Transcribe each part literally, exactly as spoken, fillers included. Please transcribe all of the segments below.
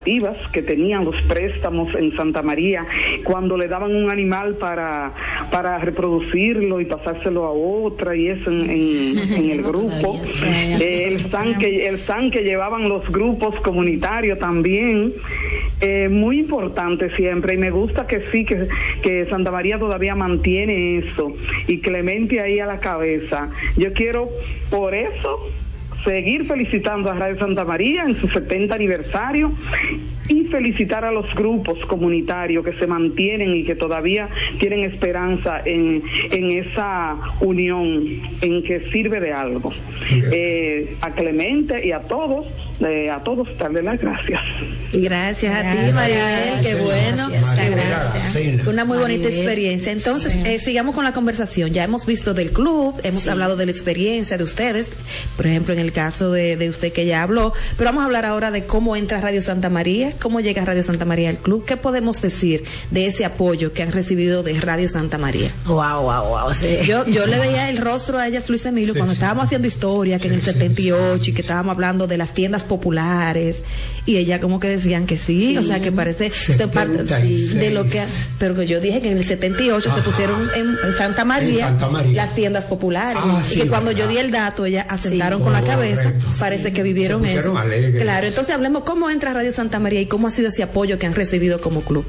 que tenían los préstamos en Santa María, cuando le daban un animal para para reproducirlo y pasárselo a otra y eso en, en, en el grupo, eh, el stand que el stand que llevaban los grupos comunitarios también, eh, muy importante siempre, y me gusta que sí, que, que Santa María todavía mantiene eso, y Clemente ahí a la cabeza. Yo quiero por eso seguir felicitando a Radio Santa María en su setenta aniversario y felicitar a los grupos comunitarios que se mantienen y que todavía tienen esperanza en, en esa unión, en que sirve de algo. Eh, a Clemente y a todos, eh, a todos darle las gracias. Gracias a ti, Maribel, qué bueno. Gracias. Gracias. Una muy bonita Maribel. experiencia. Entonces, sí. eh, sigamos con la conversación. Ya hemos visto del club, hemos sí. hablado de la experiencia de ustedes, por ejemplo, en el caso de, de usted que ya habló, pero vamos a hablar ahora de cómo entra Radio Santa María, cómo llega Radio Santa María al club. ¿Qué podemos decir de ese apoyo que han recibido de Radio Santa María? Wow, wow, wow. Sí. Yo, yo le veía el rostro a ella, Luis Emilio, sí, cuando sí. estábamos haciendo historia, que sí, en el setenta y ocho, sí. y que estábamos hablando de las tiendas populares, y ella como que decían que sí, sí. o sea, que parece parte, sí, de lo que, pero que yo dije que en el setenta y ocho Ajá. se pusieron en, en, Santa María, en Santa María las tiendas populares, ah, y sí, que cuando verdad. yo di el dato, ellas asentaron sí. con la cabeza, correcto. parece sí. que vivieron eso. Alegres. Claro, entonces hablemos cómo entra Radio Santa María y cómo ha sido ese apoyo que han recibido como club.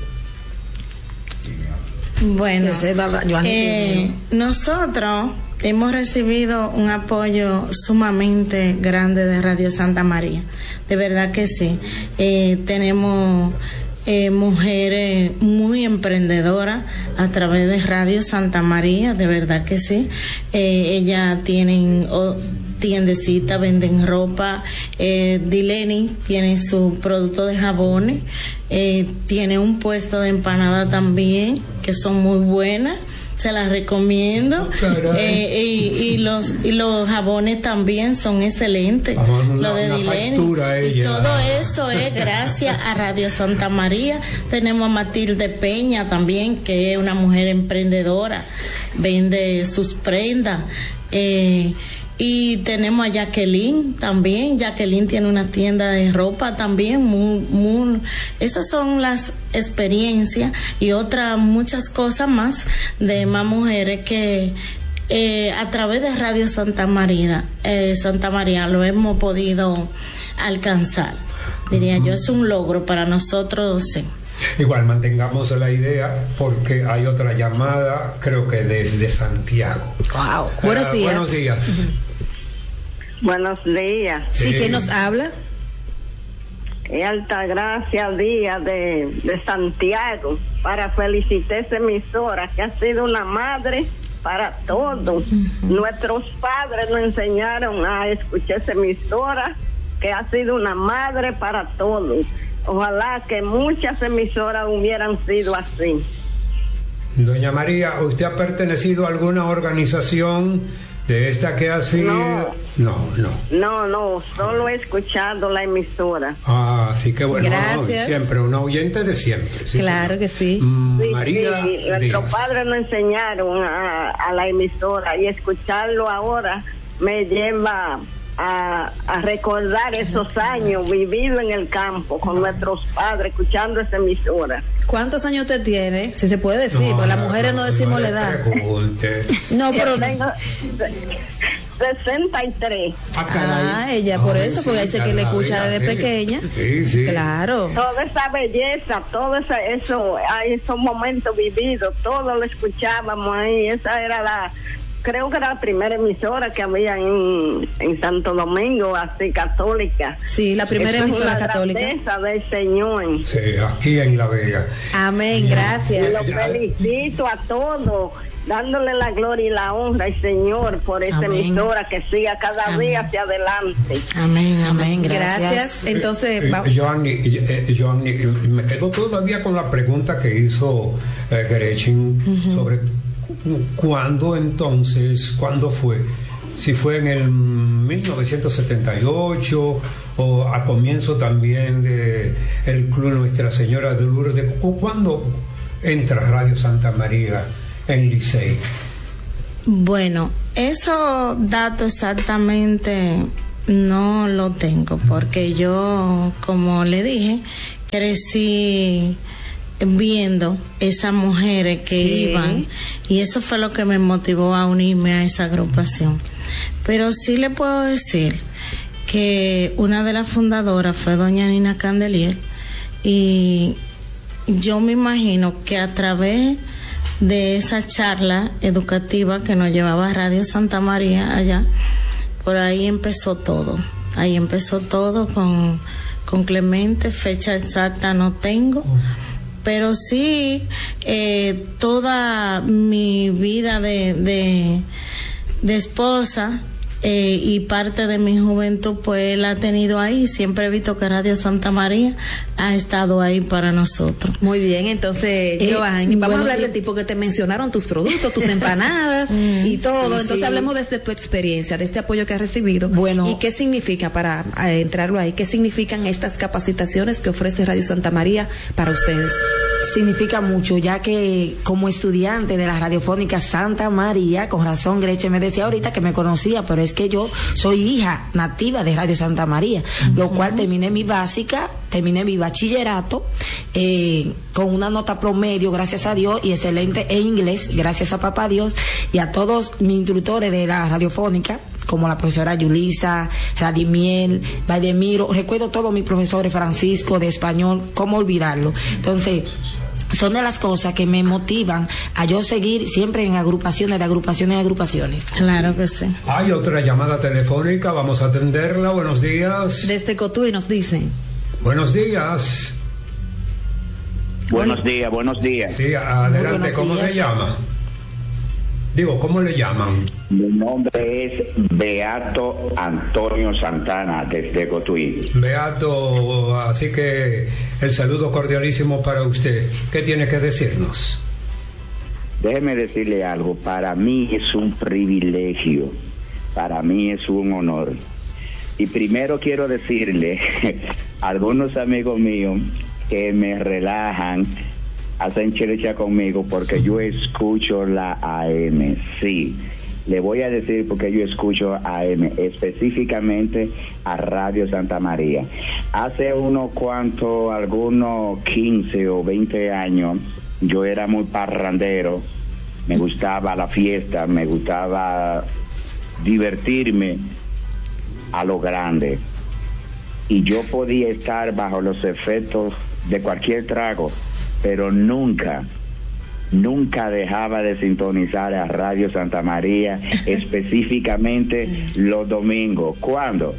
Bueno, eh, nosotros hemos recibido un apoyo sumamente grande de Radio Santa María, de verdad que sí. Eh, tenemos eh, mujeres muy emprendedoras a través de Radio Santa María, de verdad que sí. Eh, ellas tienen oh, tiendecita, venden ropa. eh, Dileni tiene su producto de jabones, eh, tiene un puesto de empanada también, que son muy buenas, se las recomiendo. eh, y, y los y los jabones también son excelentes. Una, lo de Dileni y todo eso es gracias a Radio Santa María. Tenemos a Matilde Peña también, que es una mujer emprendedora, vende sus prendas. eh, Y tenemos a Jacqueline también. Jacqueline tiene una tienda de ropa también. Muy, muy, esas son las experiencias y otras muchas cosas más de más mujeres que eh, a través de Radio Santa María, eh, Santa María lo hemos podido alcanzar. Diría yo, es un logro para nosotros, sí. Igual mantengamos la idea porque hay otra llamada, creo que desde Santiago. Wow. Uh, buenos días. Buenos días. Uh-huh. Buenos días. Sí, sí. ¿Quién nos habla? Es Altagracia Díaz de, de Santiago, para felicitar a esa emisora que ha sido una madre para todos. Uh-huh. Nuestros padres nos enseñaron a escuchar esa emisora que ha sido una madre para todos. Ojalá que muchas emisoras hubieran sido así. Doña María, ¿usted ha pertenecido a alguna organización de esta que ha sido? No, no, no. No, no, solo he escuchado la emisora. Ah, sí, que bueno. Gracias. No, siempre, una oyente de siempre. Sí, claro señor. que sí. Mm, sí María sí, nuestros padres nos enseñaron a, a la emisora, y escucharlo ahora me lleva A, a recordar esos años vividos en el campo con nuestros padres escuchando esa emisora. ¿Cuántos años usted tiene? Si se puede decir, no, porque las mujeres no, no decimos no la edad. No, pero tengo sesenta y tres. Ah, ella por Ay, eso, porque sí, dice que le escucha desde sí. pequeña. Sí, sí. Claro. Toda esa belleza, todo esa, eso, esos momentos vividos, todo lo escuchábamos ahí. Esa era la creo que era la primera emisora que había en, en Santo Domingo, así católica. Sí, la primera Eso emisora es una católica. grandeza del Señor. Sí, aquí en La Vega. Amén, gracias. Y lo felicito a todos, dándole la gloria y la honra al Señor por esa amén. emisora que siga cada amén. día hacia adelante. Amén, amén, gracias. gracias. Entonces, eh, vamos. Eh, Joanny, eh, Joanny, me quedo todavía con la pregunta que hizo eh, Gretchen uh-huh. sobre ¿cuándo entonces, cuándo fue? Si fue en el mil novecientos setenta y ocho o a comienzo también de el Club Nuestra Señora de Lourdes. ¿Cuándo entra Radio Santa María en Licey? Bueno, esos datos exactamente no lo tengo, porque yo, como le dije, crecí viendo esas mujeres que sí. iban, y eso fue lo que me motivó a unirme a esa agrupación. Pero sí le puedo decir que una de las fundadoras fue doña Nina Candelier, y yo me imagino que a través de esa charla educativa que nos llevaba a Radio Santa María allá, por ahí empezó todo. Ahí empezó todo con, con Clemente, fecha exacta no tengo, pero sí eh, toda mi vida de, de, de esposa eh, y parte de mi juventud, pues él ha tenido ahí. Siempre he visto que Radio Santa María ha estado ahí para nosotros. Muy bien, entonces, eh, Joanny, vamos bueno, a hablar de ti porque te mencionaron tus productos, tus empanadas y todo. Sí, entonces, sí. hablemos desde tu experiencia, de este apoyo que has recibido. Bueno, ¿y qué significa, para eh, entrarlo ahí, qué significan estas capacitaciones que ofrece Radio Santa María para ustedes? Significa mucho, ya que como estudiante de la radiofónica Santa María, con razón Gretchen me decía ahorita que me conocía, pero es que yo soy hija nativa de Radio Santa María, uh-huh. lo cual terminé mi básica, terminé mi bachillerato eh, con una nota promedio, gracias a Dios, y excelente en inglés, gracias a papá Dios, y a todos mis instructores de la radiofónica, como la profesora Yulisa, Radimiel, Valdemiro, recuerdo todos mis profesores, Francisco de español, cómo olvidarlo. Entonces, son de las cosas que me motivan a yo seguir siempre en agrupaciones, de agrupaciones, de agrupaciones. Claro que sí. Hay otra llamada telefónica, vamos a atenderla. Buenos días. Desde Cotuí nos dicen. Buenos días. Buenos días, buenos días. Sí, adelante, ¿cómo días. se llama? Digo, ¿cómo le llaman? Mi nombre es Beato Antonio Santana, desde Cotuí. Beato, así que el saludo cordialísimo para usted. ¿Qué tiene que decirnos? Déjeme decirle algo. Para mí es un privilegio. Para mí es un honor. Y primero quiero decirle a algunos amigos míos que me relajan, hacen chiricha conmigo porque yo escucho la A M. Sí, le voy a decir porque yo escucho A M, específicamente a Radio Santa María. Hace unos cuantos, algunos quince o veinte años, yo era muy parrandero, me gustaba la fiesta, me gustaba divertirme a lo grande, y yo podía estar bajo los efectos de cualquier trago, pero nunca, nunca dejaba de sintonizar a Radio Santa María, específicamente los domingos. ¿Cuándo?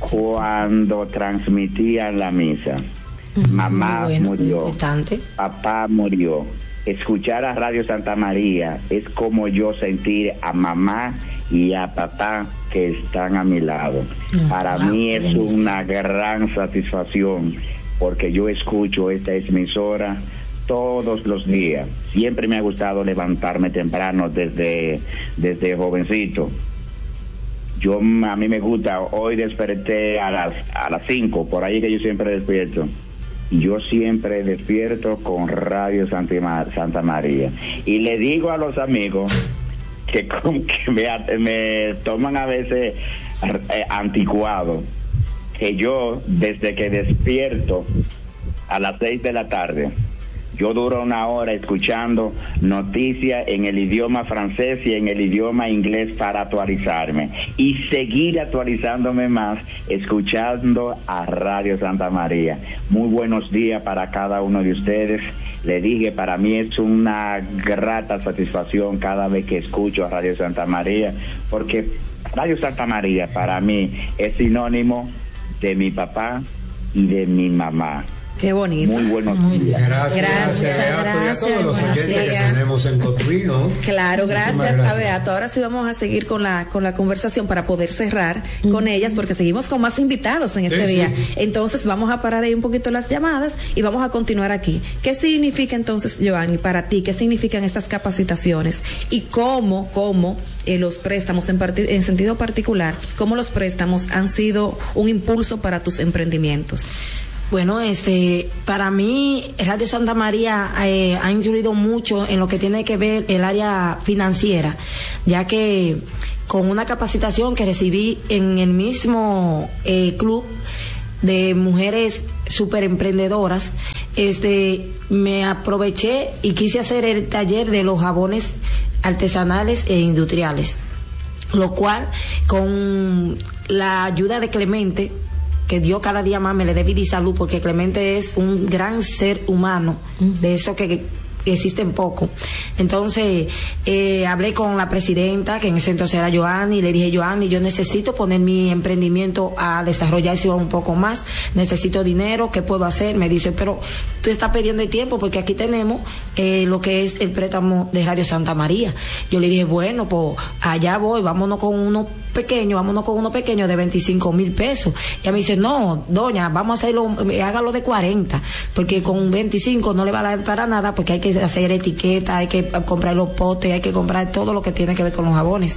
Cuando transmitían la misa. Mamá bueno, murió, importante. Papá murió. Escuchar a Radio Santa María es como yo sentir a mamá y a papá que están a mi lado. No, Para wow, mí es buenísimo. Una gran satisfacción, porque yo escucho esta emisora todos los días. Siempre me ha gustado levantarme temprano desde, desde jovencito. Yo, a mí me gusta, hoy desperté a las a las cinco, por ahí que yo siempre despierto. Yo siempre despierto con Radio Santa, Santa María. Y le digo a los amigos que, con, que me, me toman a veces eh, anticuado, que yo desde que despierto a las seis de la tarde, yo duro una hora escuchando noticias en el idioma francés y en el idioma inglés para actualizarme y seguir actualizándome más escuchando a Radio Santa María. Muy buenos días para cada uno de ustedes. Le dije, para mí es una grata satisfacción cada vez que escucho a Radio Santa María, porque Radio Santa María para mí es sinónimo de mi papá y de mi mamá. Qué bonito. Muy buenos días. Gracias, gracias, gracias, Beato, y a todos los oyentes que tenemos en Cotuí, ¿no? Claro, gracias, gracias a Beato. Ahora sí vamos a seguir con la con la conversación para poder cerrar mm. con ellas, porque seguimos con más invitados en este sí, día. Sí. Entonces vamos a parar ahí un poquito las llamadas y vamos a continuar aquí. ¿Qué significa entonces, Joanny, para ti? ¿Qué significan estas capacitaciones? Y cómo, cómo eh, los préstamos, en, part- en sentido particular, cómo los préstamos han sido un impulso para tus emprendimientos. Bueno, este, para mí Radio Santa María eh, ha influido mucho en lo que tiene que ver el área financiera, ya que con una capacitación que recibí en el mismo eh, club de mujeres super emprendedoras, este, me aproveché y quise hacer el taller de los jabones artesanales e industriales, lo cual con la ayuda de Clemente, que Dios cada día más me le dé vida y salud, porque Clemente es un gran ser humano, uh-huh. de eso que existen poco. Entonces eh, hablé con la presidenta, que en ese entonces era Joanny, y le dije: Joanny, yo necesito poner mi emprendimiento a desarrollarse un poco más, necesito dinero, ¿qué puedo hacer? Me dice: pero tú estás perdiendo el tiempo, porque aquí tenemos eh, lo que es el préstamo de Radio Santa María. Yo le dije: bueno, pues allá voy, vámonos con uno pequeño, vámonos con uno pequeño de veinticinco mil pesos. Y ella me dice: no, doña, vamos a hacerlo, hágalo de cuarenta, porque con veinticinco no le va a dar para nada, porque hay que hacer etiqueta, hay que comprar los potes, hay que comprar todo lo que tiene que ver con los jabones.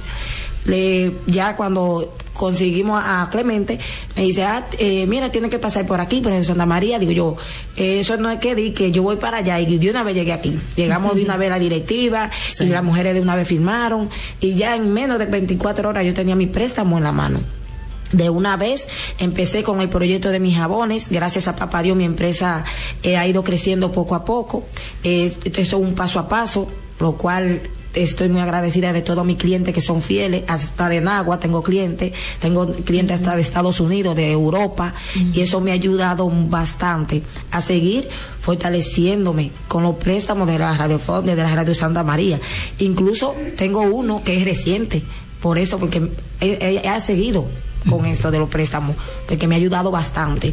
Le, ya cuando conseguimos a Clemente, me dice: ah, eh, mira, tiene que pasar por aquí, por el Santa María. Digo yo, eh, eso no es que di que yo voy para allá, y de una vez llegué aquí. Llegamos de una vez a la directiva, sí. y las mujeres de una vez firmaron, y ya en menos de veinticuatro horas yo tenía mi préstamo en la mano. De una vez empecé con el proyecto de mis jabones. Gracias a papá Dios mi empresa eh, ha ido creciendo poco a poco. Eh, esto es un paso a paso, lo cual estoy muy agradecida de todos mis clientes que son fieles. Hasta de Nagua tengo clientes, tengo clientes hasta de Estados Unidos, de Europa, uh-huh. y eso me ha ayudado bastante a seguir fortaleciéndome con los préstamos de la radio, de la Radio Santa María. Incluso tengo uno que es reciente, por eso, porque he, he, he seguido con esto de los préstamos, porque me ha ayudado bastante.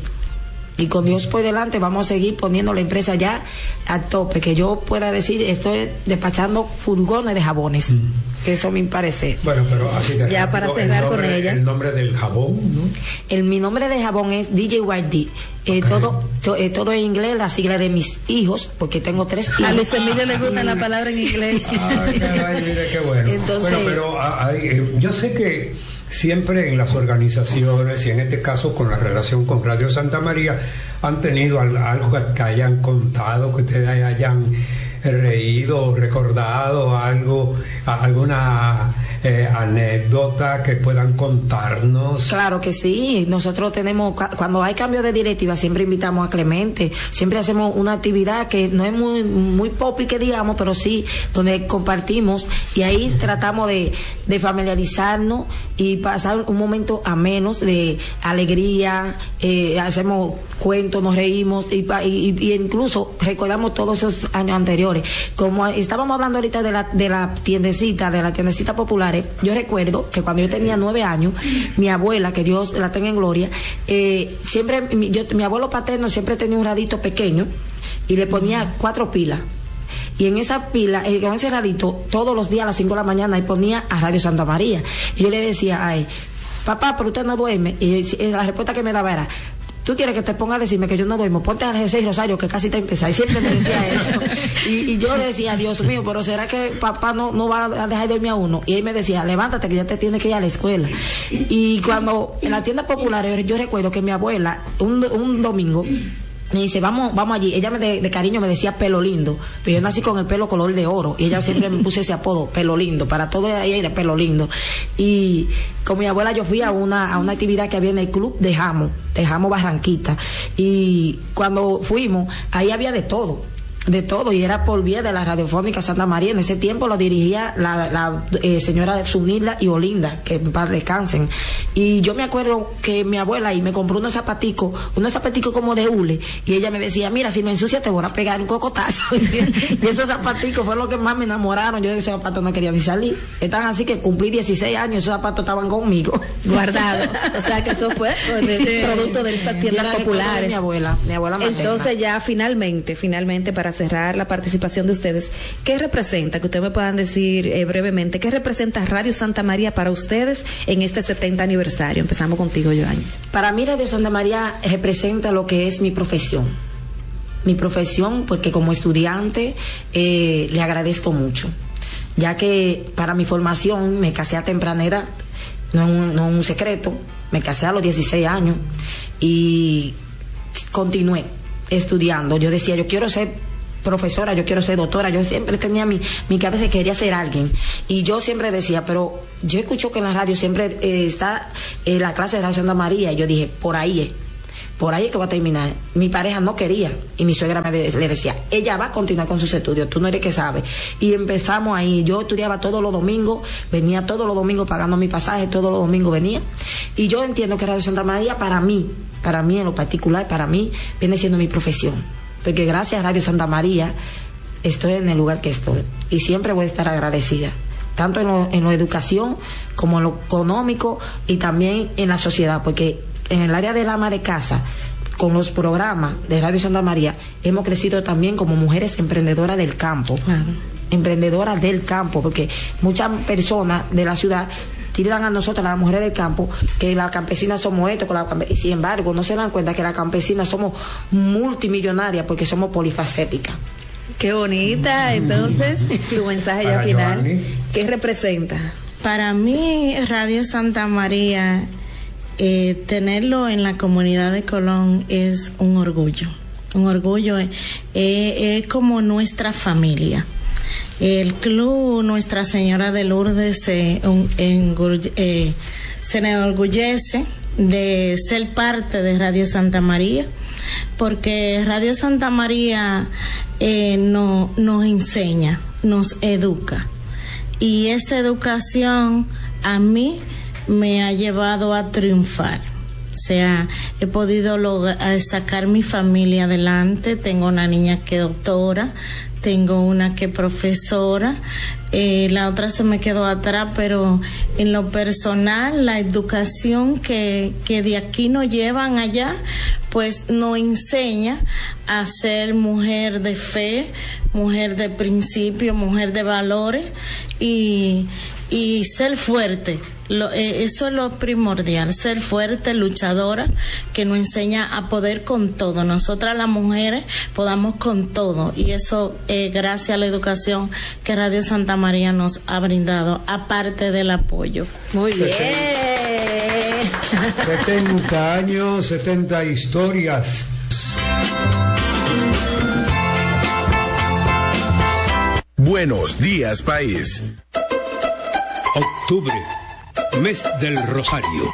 Y con Dios por delante vamos a seguir poniendo la empresa ya a tope, que yo pueda decir: estoy despachando furgones de jabones. Mm. Eso me parece. Bueno, pero así te ya para cerrar nombre, con ella. El nombre del jabón, ¿no? El, mi nombre de jabón es D J Y D. Eh, okay. todo, to, eh, todo en inglés, la sigla de mis hijos, porque tengo tres hijos. A Luis Emilio le gusta la palabra en inglés. Ay, caray, mire qué bueno. Entonces, bueno, pero ay, eh, yo sé que siempre en las organizaciones, y en este caso con la relación con Radio Santa María, han tenido algo que hayan contado, que ustedes hayan reído, recordado algo, alguna eh, anécdota que puedan contarnos. Claro que sí, nosotros tenemos, cuando hay cambio de directiva, siempre invitamos a Clemente, siempre hacemos una actividad que no es muy muy popi que digamos, pero sí donde compartimos, y ahí tratamos de, de familiarizarnos y pasar un momento ameno de alegría, eh, hacemos cuentos, nos reímos, y, y, y incluso recordamos todos esos años anteriores. Como estábamos hablando ahorita de la, de la tiendecita, de la tiendecita populares, yo recuerdo que cuando yo tenía nueve años, mi abuela, que Dios la tenga en gloria, eh, siempre, mi, yo, mi abuelo paterno siempre tenía un radito pequeño y le ponía cuatro pilas. Y en esa pila, eh, con ese radito, todos los días a las cinco de la mañana, él ponía a Radio Santa María. Y yo le decía: ay, papá, pero usted no duerme. Y la respuesta que me daba era: ¿tú quieres que te ponga a decirme que yo no duermo? Ponte a seis Rosario, que casi te empieza. Y siempre me decía eso. Y, y yo le decía: Dios mío, pero ¿será que papá no, no va a dejar de dormir a uno? Y él me decía: levántate, que ya te tienes que ir a la escuela. Y cuando en la tienda popular, yo, yo recuerdo que mi abuela, un, un domingo, me dice: vamos, vamos allí. Ella me de, de cariño me decía Pelo Lindo, pero yo nací con el pelo color de oro, y ella siempre me puso ese apodo, Pelo Lindo, para todo ella era Pelo Lindo. Y con mi abuela yo fui a una, a una actividad que había en el club de Jamo, de Jamo Barranquita, y cuando fuimos, ahí había de todo. De todo, y era por vía de la Radiofónica Santa María. En ese tiempo lo dirigía la, la eh, señora Zunilda y Olinda, que en paz descansen. Y yo me acuerdo que mi abuela ahí me compró unos zapaticos, unos zapaticos como de hule, y ella me decía: mira, si me ensucia te voy a pegar un cocotazo. Y esos zapaticos fue lo que más me enamoraron. Yo de esos zapatos no quería ni salir. Están así que cumplí dieciséis años, esos zapatos estaban conmigo, guardados. O sea que eso fue pues, sí. producto de esas tiendas populares. De mi abuela, mi abuela materna. Entonces ya finalmente, finalmente para cerrar la participación de ustedes, ¿qué representa, que ustedes me puedan decir eh, brevemente, qué representa Radio Santa María para ustedes en este setenta aniversario? Empezamos contigo, Joanny. Para mí Radio Santa María representa lo que es mi profesión. Mi profesión, porque como estudiante eh, le agradezco mucho, ya que para mi formación me casé a temprana edad, no es un, no un secreto, me casé a los dieciséis años, y continué estudiando. Yo decía, yo quiero ser profesora, yo quiero ser doctora. Yo siempre tenía mi, mi cabeza que quería ser alguien. Y yo siempre decía, pero yo escucho que en la radio siempre eh, está eh, la clase de Radio Santa María. Y yo dije, por ahí es. Por ahí es que va a terminar. Mi pareja no quería y mi suegra me de, le decía, ella va a continuar con sus estudios, tú no eres que sabes. Y empezamos ahí. Yo estudiaba todos los domingos, venía todos los domingos pagando mi pasaje, todos los domingos venía. Y yo entiendo que Radio Santa María para mí, para mí en lo particular, para mí viene siendo mi profesión. Porque gracias a Radio Santa María estoy en el lugar que estoy. Y siempre voy a estar agradecida. Tanto en lo, en lo educación como en lo económico y también en la sociedad. Porque en el área del ama de casa, con los programas de Radio Santa María, hemos crecido también como mujeres emprendedoras del campo. Claro. Emprendedoras del campo, porque muchas personas de la ciudad tiran a nosotras, las mujeres del campo, que las campesinas somos esto, con la campe- y sin embargo no se dan cuenta que las campesinas somos multimillonarias porque somos polifacéticas. Qué bonita. Entonces, su mensaje ya final, ¿qué representa? Para mí, Radio Santa María, Eh, tenerlo en la comunidad de Colón es un orgullo, un orgullo, es eh, eh, como nuestra familia. El club Nuestra Señora de Lourdes se, un, engurgue, eh, se enorgullece de ser parte de Radio Santa María, porque Radio Santa María eh, no, nos enseña, nos educa, y esa educación a mí me ha llevado a triunfar. O sea, he podido lograr, sacar mi familia adelante. Tengo una niña que es doctora, tengo una que es profesora, eh, la otra se me quedó atrás, pero en lo personal, la educación que, que de aquí nos llevan allá, pues nos enseña a ser mujer de fe, mujer de principio, mujer de valores y, y ser fuerte. Lo, eh, eso es lo primordial, ser fuerte, luchadora, que nos enseña a poder con todo. Nosotras las mujeres podamos con todo, y eso eh, gracias a la educación que Radio Santa María nos ha brindado, aparte del apoyo. Muy bien. setenta años, setenta historias. Buenos días, país. Octubre, mes del Rosario.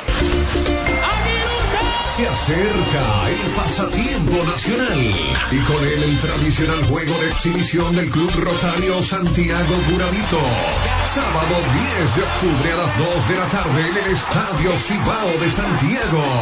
Se acerca el pasatiempo nacional y con él el tradicional juego de exhibición del Club Rotario Santiago Burabito. Sábado diez de octubre a las dos de la tarde en el Estadio Cibao de Santiago.